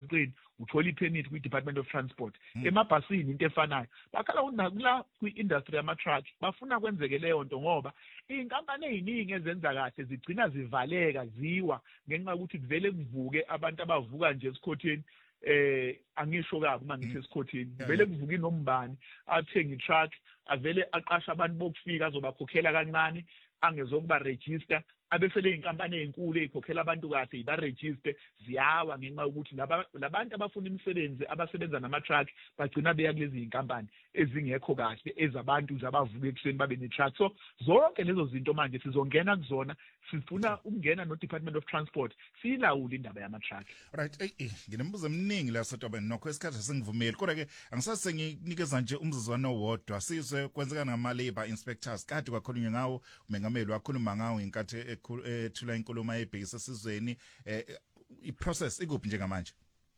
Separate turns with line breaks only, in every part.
emgwaqweni uthola ipermit kwi-Department of Transport. Emabhasini into efanayo bakhala unakula kwi-industry yama-truck bafuna kwenzeke leyo nto ngoba iy'nkampani ey'ningi ezenza kahle zigcina zivaleka ziwa ngenxa yokuthi kuvele kuvuke abantu abavuka nje esikhotheni angisho kabi uma ngithi esikhotheni vele kuvuka inombani athenga i-truck avele aqasha abantu bokufika azobakhokhela kancane angezokuba register abese le inkampani ezinkulu ezikhokhela abantu kahle ibaregister ziyawa ngenxa yokuthi labantu abafuna imisebenzi abasebenza nama-truck bagcina beya kulezi inkampani ezingekho kahle ezabantu zabavuka ekuseni babe ne-truck. So zonke lezo zinto manje sizongena kuzona sifuna ukungena no-Department of Transport siyilawule indaba yama-truck.
Right, nginembuzo eminingi la Sothobe nokho isikhathi sengivumeli kodwa ke angisase nginikeza nje umzuzwana owodwa sizwe kwenzekana ngama-labor inspectors kade kwakhulunywa ngawo umengameli wakhuluma ngawo inkathi ethula inkulumo ebhekisa esizweni i-process ikuphi njengamanje?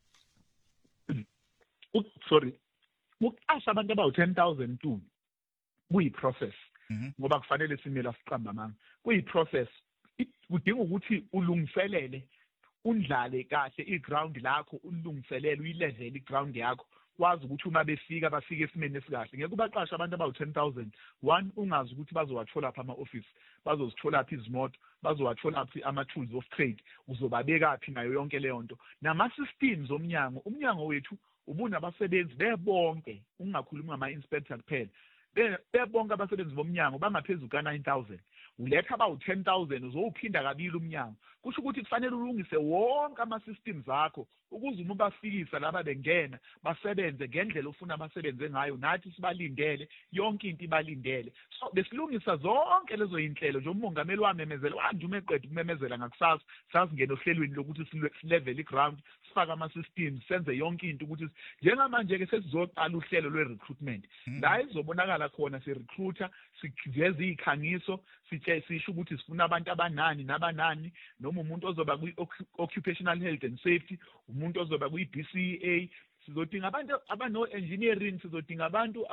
Sorry, ukuqasha abantu abawu-10,000 tu kuyi-process ngoba kufanele simele siqamba amanga kuyi-process kudinga ukuthi ulungiselele undlale kahle i-ground lakho ulungiselele uyilevele i-ground yakho wazi ukuthi uma befika bafike esimeni esikahle ngeke ubaqasha abantu abawu-10,000 one ungazi ukuthi bazowathola phi ama-office bazozithola phi izimoto bazowathola phi ama-tools of trade uzobabeka phi nayo yonke leyo nto nama-systems umnyango wethu ubunabasebenzi bebonke ungakhulumi ngama-inspector kuphela bebonke abasebenzi bomnyango bangaphezulu ka-9,000 uletha abawu-10,000 uzowuphinda kabili umnyango kusho ukuthi kufanele ulungise wonke ama-systems akho ukuze uma bafikisa laba bengena basebenze ngendlela ofuna basebenze ngayo nathi sibalindele yonke into ibalindele. So besilungisa zonke lezo iy'nhlelo nje umongameli wamemezela wanje uma eqeda ukumemezela ngakusasa sasingena ohlelweni lokuthi silevel i-ground sifake ama-systems senze yonke into ukuthi njengamanje-ke sesizoqala uhlelo lwe-recruitment la izobonakala khona si-recruiter siveze iy'khangiso sisho ukuthi sifuna abantu abanani nabanani noma umuntu ozoba kwi-occupational health and safety umuntu ozoba kwi-BCA sizodinga abantu abano-engineering sizodinga abantu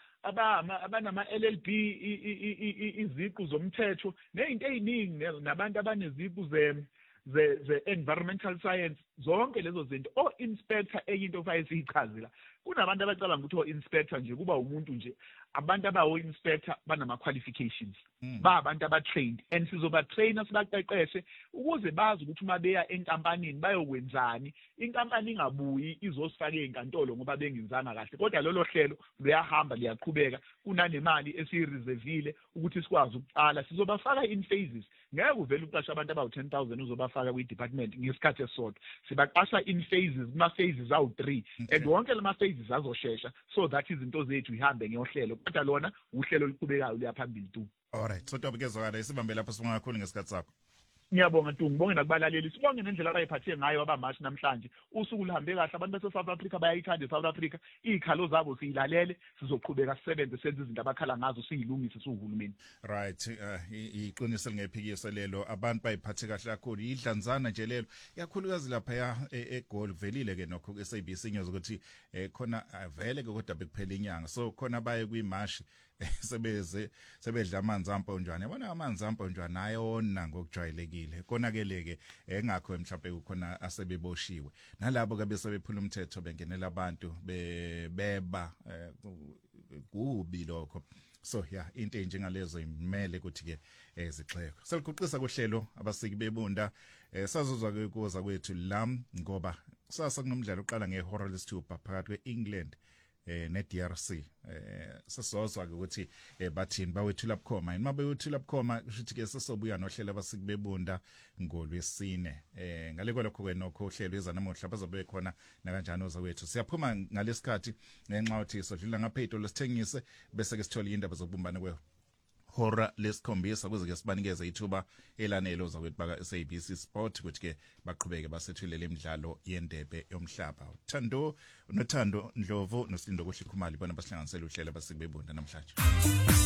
abanama-LLB iziqu zomthetho ney'nto ey'ningi nabantu abaneziqu ze-environmental science zonke lezo zinto o-inspector eyinto faye siyichazela kunabantu abacabanga ukuthi o-inspector nje kuba umuntu nje abantu abawo-inspector banama-qualifications ba-abantu aba-trained and sizoba-trainer sibaqeqeshe ukuze bazi ukuthi uma beya enkampanini bayokwenzani inkampani ingabuyi izosifaka ey'nkantolo ngoba bengenzanga kahle kodwa lolo hlelo luyahamba liyaqhubeka kunanemali esiyireservile ukuthi sikwazi ukuqala sizobafaka in phases ngeke uvele uqashe abantu abawu-10,000 uzobafaka kwi-department ngesikhathi esisodwa sibaqasha in phases kuma-phases awu-3 and wonke lama-phases azoshesha so that izinto zethu ihambe ngeyohlelo kodwa lona uhlelo oluqhubekayo luyaphambili tu.
Alright, Sothobe kezwakala isibambe lapho sibonga kakhulu ngesikhathi sakho.
Ngiyabonga Ntungu, ngibonge nakubalaleli. Sibonge nendlela abayiphathe ngayo abamashi namhlanje. Usuku luhambe kahle abantu base-South Africa bayayithanda i-South Africa. Iy'khalo zabo siyilalele, sizoqhubeka sisebenze senze izinto abakhala ngazo siyilungise siwuhulumeni.
Right, iqiniso lingephikise lelo abantu bayiphathe kahle kakhulu. Idlanzana nje lelo. Ikakhulukazi lapha eGoli velile ke nokho ku-SABC ngiyoza ukuthi khona vele ke kodwa bekuphela inyanga. So khona baye kwimashi sebedla amanzi amponjwana yabona amanzi amponjwana ayona ngokujwayelekile konake-ke engakho mhlawumbe kukhona asebeboshiwe nalabo ke bese bephula umthetho bengenela abantu beba kubi lokho. So into enjengalezo imele ukuthi ke zixheko seliguqisa kohlelo abasiki bebunda sazozwa ke kuza kwethu lam ngoba kusasa kunomdlalo oqala ngehora lesithupha phakathi kwe-England ne-DRC sesozwa ke ukuthi bathini bawethula bukhoma yini mabewethula bukhoma kushuthi ke sesobuya nohlelo abasiki bebunda ngolwesine ngale kwalokho ke nokho uhlelo ezanamuhla bazobe khona na kanjani oza wethu siyaphuma ngalesikhathi ngenxa yokuthi sodlula ngaphezulu lesithengise bese ke sithola indaba zokubumbana kwe hora lesikhombisa kuze ke sibanikeze ithuba elanelo zakwethu baka SABC Sport ukuthi ke baqhubeke basethulele imidlalo yendebe yomhlaba. Nothando Ndlovu noSindo Kuhlikhumali bona basihlanganisele uhlelo abasiki bebunda namhlanje.